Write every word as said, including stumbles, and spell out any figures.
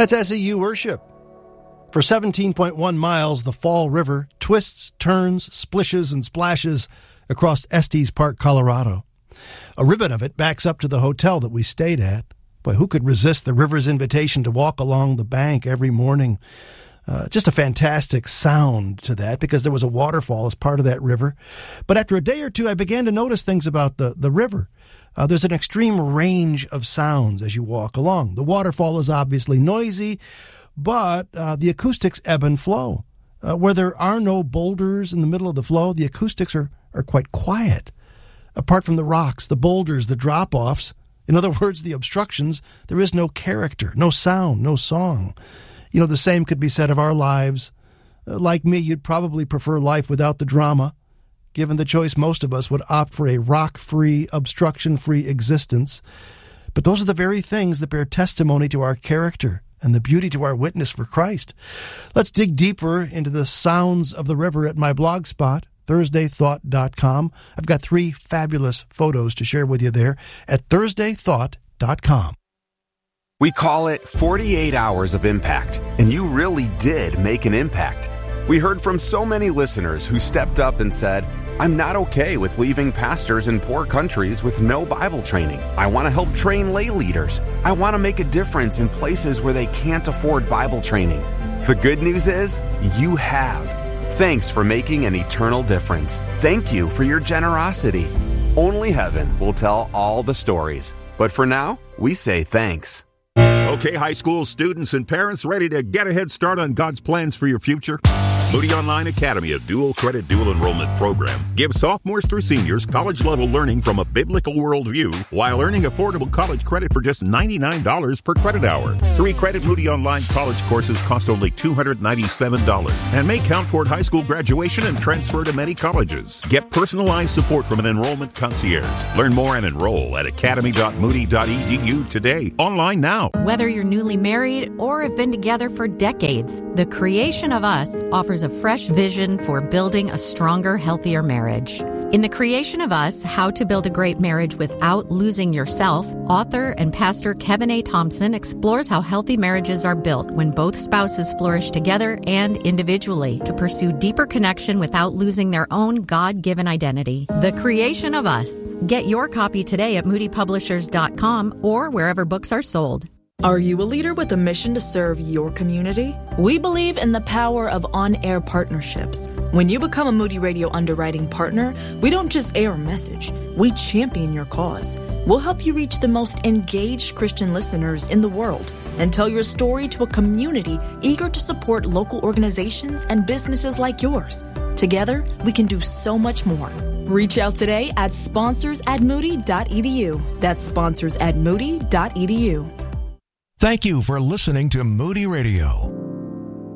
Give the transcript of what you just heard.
That's S E U worship. For seventeen point one miles, the Fall River twists, turns, splishes, and splashes across Estes Park, Colorado. A ribbon of it backs up to the hotel that we stayed at. But who could resist the river's invitation to walk along the bank every morning? Uh, just a fantastic sound to that, because there was a waterfall as part of that river. But after a day or two, I began to notice things about the, the river. Uh, there's an extreme range of sounds as you walk along. The waterfall is obviously noisy, but uh, the acoustics ebb and flow. Uh, where there are no boulders in the middle of the flow, the acoustics are, are quite quiet. Apart from the rocks, the boulders, the drop-offs, in other words, the obstructions, there is no character, no sound, no song. You know, the same could be said of our lives. Uh, like me, you'd probably prefer life without the drama. Given the choice, most of us would opt for a rock-free, obstruction-free existence. But those are the very things that bear testimony to our character and the beauty to our witness for Christ. Let's dig deeper into the sounds of the river at my blog spot, thursday thought dot com. I've got three fabulous photos to share with you there at thursday thought dot com. We call it forty-eight hours of impact, and you really did make an impact. We heard from so many listeners who stepped up and said, I'm not okay with leaving pastors in poor countries with no Bible training. I want to help train lay leaders. I want to make a difference in places where they can't afford Bible training. The good news is, you have. Thanks for making an eternal difference. Thank you for your generosity. Only heaven will tell all the stories. But for now, we say thanks. Okay, high school students and parents ready to get a head start on God's plans for your future? Moody Online Academy, a dual credit, dual enrollment program, gives sophomores through seniors college-level learning from a biblical worldview while earning affordable college credit for just ninety-nine dollars per credit hour. Three-credit Moody Online college courses cost only two hundred ninety-seven dollars and may count toward high school graduation and transfer to many colleges. Get personalized support from an enrollment concierge. Learn more and enroll at academy dot moody dot e d u today. Online now. Whether you're newly married or have been together for decades, The Creation of Us offers a fresh vision for building a stronger, healthier marriage. In The Creation of Us, How to Build a Great Marriage Without Losing Yourself, author and pastor Kevin A. Thompson explores how healthy marriages are built when both spouses flourish together and individually to pursue deeper connection without losing their own God-given identity. The Creation of Us. Get your copy today at moody publishers dot com or wherever books are sold. Are you a leader with a mission to serve your community? We believe in the power of on-air partnerships. When you become a Moody Radio underwriting partner, we don't just air a message, we champion your cause. We'll help you reach the most engaged Christian listeners in the world and tell your story to a community eager to support local organizations and businesses like yours. Together, we can do so much more. Reach out today at sponsors at moody dot e d u. That's sponsors at moody dot e d u. Thank you for listening to Moody Radio.